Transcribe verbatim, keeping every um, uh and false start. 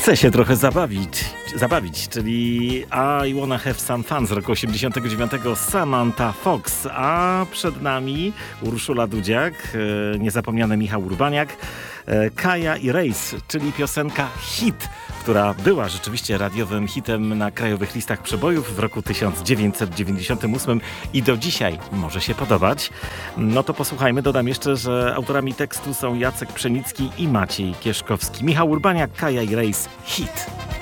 Chcę się trochę zabawić, zabawić, czyli I Wanna Have Some Fun z roku osiemdziesiątego dziewiątego Samantha Fox, a przed nami Urszula Dudziak, niezapomniany Michał Urbaniak, Kaja i Race, czyli piosenka hit, która była rzeczywiście radiowym hitem na krajowych listach przebojów w roku tysiąc dziewięćset dziewięćdziesiątym ósmym i do dzisiaj może się podobać. No to posłuchajmy. Dodam jeszcze, że autorami tekstu są Jacek Pszenicki i Maciej Kieszkowski. Michał Urbaniak, Kaja i Race, hit.